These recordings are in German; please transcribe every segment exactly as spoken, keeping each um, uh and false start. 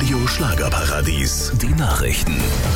Radio Schlagerparadies. Die Nachrichten.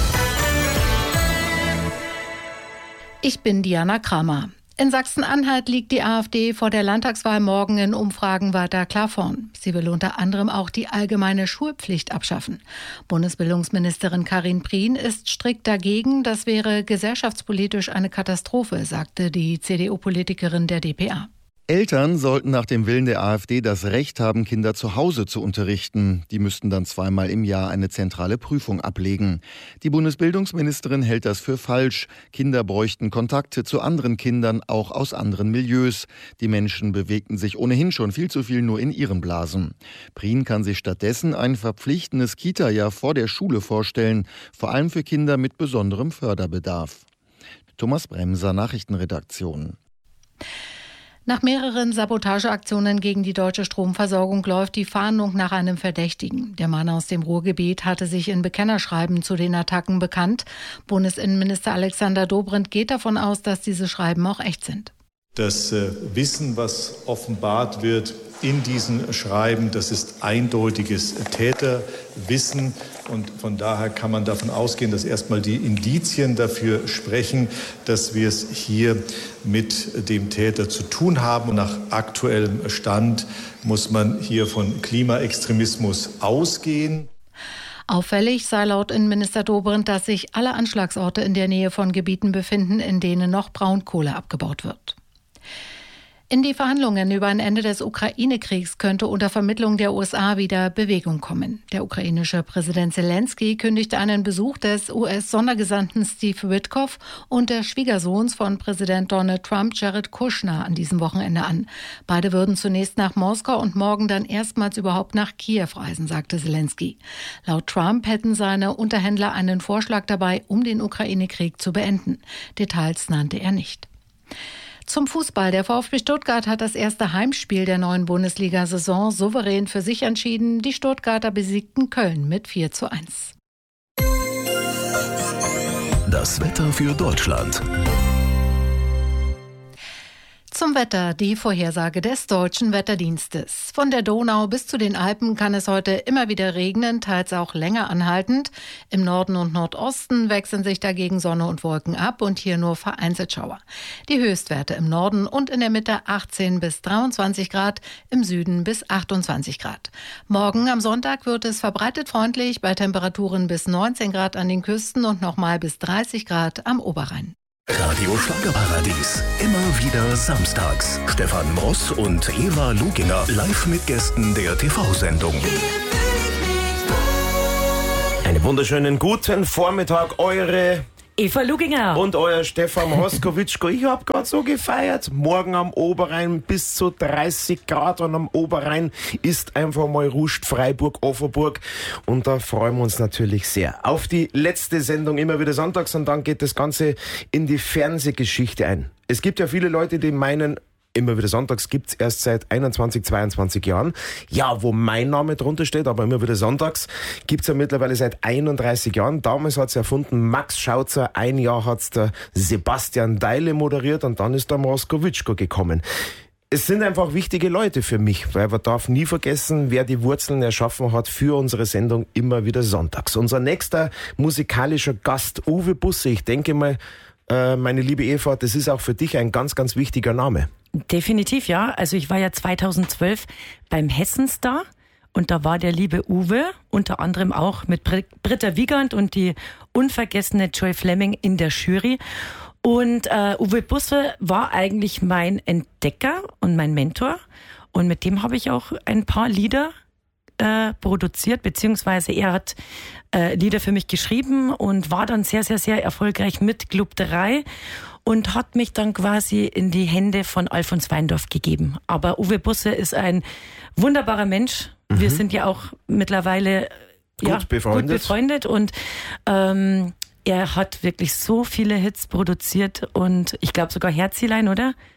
Ich bin Diana Kramer. In Sachsen-Anhalt liegt die AfD vor der Landtagswahl morgen in Umfragen weiter klar vorn. Sie will unter anderem auch die allgemeine Schulpflicht abschaffen. Bundesbildungsministerin Karin Prien ist strikt dagegen. Das wäre gesellschaftspolitisch eine Katastrophe, sagte die C D U-Politikerin der D P A. Eltern sollten nach dem Willen der AfD das Recht haben, Kinder zu Hause zu unterrichten. Die müssten dann zweimal im Jahr eine zentrale Prüfung ablegen. Die Bundesbildungsministerin hält das für falsch. Kinder bräuchten Kontakte zu anderen Kindern, auch aus anderen Milieus. Die Menschen bewegten sich ohnehin schon viel zu viel nur in ihren Blasen. Prien kann sich stattdessen ein verpflichtendes Kita-Jahr vor der Schule vorstellen, vor allem für Kinder mit besonderem Förderbedarf. Thomas Bremser, Nachrichtenredaktion. Nach mehreren Sabotageaktionen gegen die deutsche Stromversorgung läuft die Fahndung nach einem Verdächtigen. Der Mann aus dem Ruhrgebiet hatte sich in Bekennerschreiben zu den Attacken bekannt. Bundesinnenminister Alexander Dobrindt geht davon aus, dass diese Schreiben auch echt sind. Das äh, Wissen, was offenbart wird in diesen Schreiben, das ist eindeutiges Täterwissen. Und von daher kann man davon ausgehen, dass erstmal die Indizien dafür sprechen, dass wir es hier mit dem Täter zu tun haben. Und nach aktuellem Stand muss man hier von Klimaextremismus ausgehen. Auffällig sei laut Innenminister Dobrindt, dass sich alle Anschlagsorte in der Nähe von Gebieten befinden, in denen noch Braunkohle abgebaut wird. In die Verhandlungen über ein Ende des Ukraine-Kriegs könnte unter Vermittlung der U S A wieder Bewegung kommen. Der ukrainische Präsident Zelensky kündigte einen Besuch des U S-Sondergesandten Steve Witkoff und des Schwiegersohns von Präsident Donald Trump, Jared Kushner, an diesem Wochenende an. Beide würden zunächst nach Moskau und morgen dann erstmals überhaupt nach Kiew reisen, sagte Zelensky. Laut Trump hätten seine Unterhändler einen Vorschlag dabei, um den Ukraine-Krieg zu beenden. Details nannte er nicht. Zum Fußball. Der VfB Stuttgart hat das erste Heimspiel der neuen Bundesliga-Saison souverän für sich entschieden. Die Stuttgarter besiegten Köln mit vier zu eins. Das Wetter für Deutschland. Zum Wetter, die Vorhersage des Deutschen Wetterdienstes. Von der Donau bis zu den Alpen kann es heute immer wieder regnen, teils auch länger anhaltend. Im Norden und Nordosten wechseln sich dagegen Sonne und Wolken ab und hier nur vereinzelt Schauer. Die Höchstwerte im Norden und in der Mitte achtzehn bis dreiundzwanzig Grad, im Süden bis achtundzwanzig Grad. Morgen am Sonntag wird es verbreitet freundlich bei Temperaturen bis neunzehn Grad an den Küsten und nochmal bis dreißig Grad am Oberrhein. Radio Schlagerparadies. Immer wieder samstags. Stefan Moss und Eva Luginger live mit Gästen der T V-Sendung. Einen wunderschönen guten Vormittag, eure Eva Luginger und euer Stefan Moskowitschko. Ich hab gerade so gefeiert. Morgen am Oberrhein bis zu dreißig Grad und am Oberrhein ist einfach mal Rust, Freiburg, Offerburg. Und da freuen wir uns natürlich sehr auf die letzte Sendung, immer wieder sonntags, und dann geht das Ganze in die Fernsehgeschichte ein. Es gibt ja viele Leute, die meinen, immer wieder sonntags gibt's erst seit einundzwanzig, zweiundzwanzig Jahren. Ja, wo mein Name drunter steht, aber immer wieder sonntags gibt's ja mittlerweile seit einunddreißig Jahren. Damals hat's erfunden Max Schautzer, ein Jahr hat's der Sebastian Deile moderiert und dann ist der Moskowitschko gekommen. Es sind einfach wichtige Leute für mich, weil man darf nie vergessen, wer die Wurzeln erschaffen hat für unsere Sendung immer wieder sonntags. Unser nächster musikalischer Gast, Uwe Busse. Ich denke mal, äh, meine liebe Eva, das ist auch für dich ein ganz, ganz wichtiger Name. Definitiv, ja. Also ich war ja zweitausendzwölf beim Hessenstar und da war der liebe Uwe unter anderem auch mit Br- Britta Wiegand und die unvergessene Joy Fleming in der Jury. Und äh, Uwe Busse war eigentlich mein Entdecker und mein Mentor. Und mit dem habe ich auch ein paar Lieder äh, produziert, beziehungsweise er hat äh, Lieder für mich geschrieben und war dann sehr, sehr, sehr erfolgreich mit Club drei. Und hat mich dann quasi in die Hände von Alfons Weindorf gegeben. Aber Uwe Busse ist ein wunderbarer Mensch. Mhm. Wir sind ja auch mittlerweile gut, ja, befreundet. gut befreundet. Und ähm, er hat wirklich so viele Hits produziert. Und ich glaube sogar Herzilein, oder?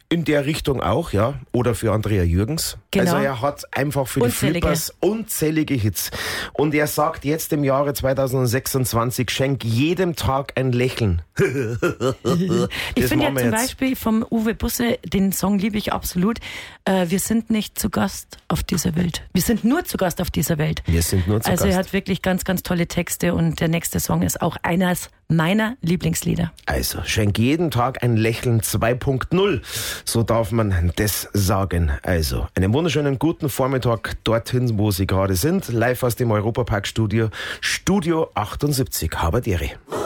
In der Richtung auch, ja. Oder für Andrea Jürgens. Genau. Also er hat einfach für Unzählige. die Flippers unzählige Hits. Und er sagt jetzt im Jahre zweitausendsechsundzwanzig, schenk jedem Tag ein Lächeln. Ich finde ja zum Beispiel vom Uwe Busse, den Song liebe ich absolut, äh, wir sind nicht zu Gast auf dieser Welt. Wir sind nur zu Gast auf dieser Welt. Wir sind nur zu also Gast. Er hat wirklich ganz, ganz tolle Texte und der nächste Song ist auch eines meiner Lieblingslieder. Also, schenk jeden Tag ein Lächeln zwei Punkt null. So darf man das sagen. Also, einen wunderschönen guten Vormittag dorthin, wo Sie gerade sind. Live aus dem Europapark-Studio, Studio achtundsiebzig. Haberdere.